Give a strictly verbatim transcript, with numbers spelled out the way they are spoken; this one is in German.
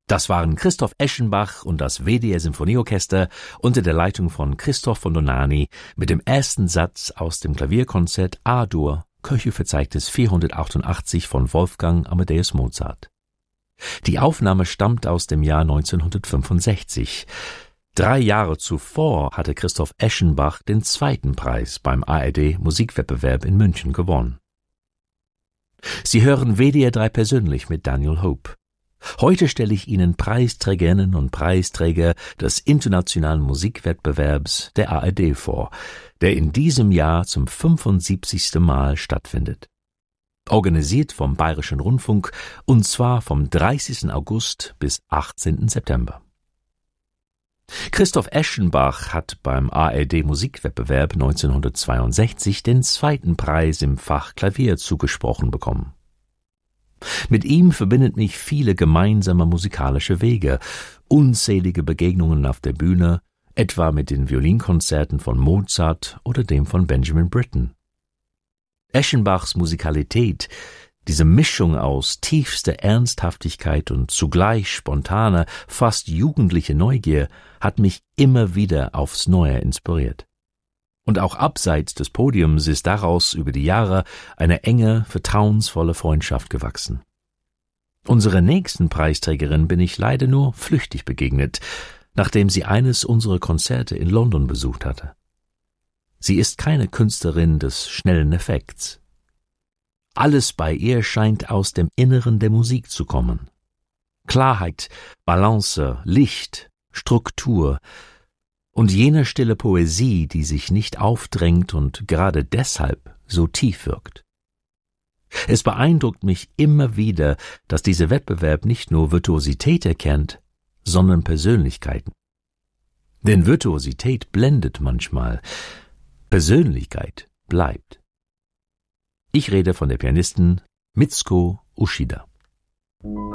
Das waren Christoph Eschenbach und das W D R Symphonieorchester unter der Leitung von Christoph von Dohnanyi mit dem ersten Satz aus dem Klavierkonzert A-Dur, Köchelverzeichnis vierhundertachtundachtzig von Wolfgang Amadeus Mozart. Die Aufnahme stammt aus dem Jahr neunzehnhundertfünfundsechzig. Drei Jahre zuvor hatte Christoph Eschenbach den zweiten Preis beim A R D Musikwettbewerb in München gewonnen. Sie hören W D R drei persönlich mit Daniel Hope. Heute stelle ich Ihnen Preisträgerinnen und Preisträger des internationalen Musikwettbewerbs der A R D vor, der in diesem Jahr zum fünfundsiebzigsten Mal stattfindet. Organisiert vom Bayerischen Rundfunk und zwar vom dreißigsten August bis achtzehnten September. Christoph Eschenbach hat beim A R D Musikwettbewerb neunzehnhundertzweiundsechzig den zweiten Preis im Fach Klavier zugesprochen bekommen. Mit ihm verbindet mich viele gemeinsame musikalische Wege, unzählige Begegnungen auf der Bühne, etwa mit den Violinkonzerten von Mozart oder dem von Benjamin Britten. Eschenbachs Musikalität, diese Mischung aus tiefster Ernsthaftigkeit und zugleich spontaner, fast jugendliche Neugier, hat mich immer wieder aufs Neue inspiriert. Und auch abseits des Podiums ist daraus über die Jahre eine enge, vertrauensvolle Freundschaft gewachsen. Unserer nächsten Preisträgerin bin ich leider nur flüchtig begegnet, nachdem sie eines unserer Konzerte in London besucht hatte. Sie ist keine Künstlerin des schnellen Effekts. Alles bei ihr scheint aus dem Inneren der Musik zu kommen. Klarheit, Balance, Licht, Struktur und jene stille Poesie, die sich nicht aufdrängt und gerade deshalb so tief wirkt. Es beeindruckt mich immer wieder, dass dieser Wettbewerb nicht nur Virtuosität erkennt, sondern Persönlichkeiten. Denn Virtuosität blendet manchmal, Persönlichkeit bleibt. Ich rede von der Pianistin Mitsuko Uchida.